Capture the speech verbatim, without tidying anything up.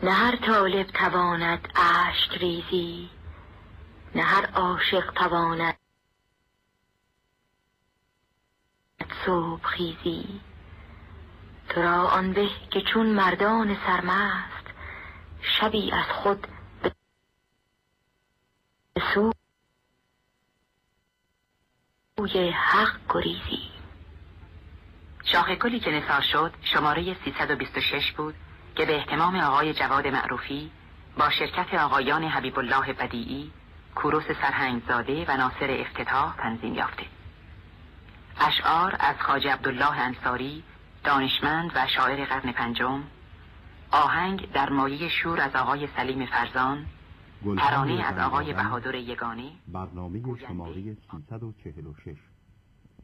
نه هر طالب تواند اشک ریزی، نه هر عاشق تواند صبح خیزی. تو را آن به که چون مردان سرمست، شبی از خود به سوی حق گریزی. شاخ گلی که نثار شد شماره سیصد و بیست و شش بود که به اهتمام آقای جواد معروفی با شرکت آقایان حبیب الله بدیعی، کوروس سرهنگزاده و ناصر افتتاح تنظیم یافته. اشعار از خواجه عبدالله انصاری، دانشمند و شاعر قرن پنجم، آهنگ در مایه شور از آقای سلیم فرزان، ترانه از آقای بهادر یگانه. برنامه شماره سیصد و چهل و شش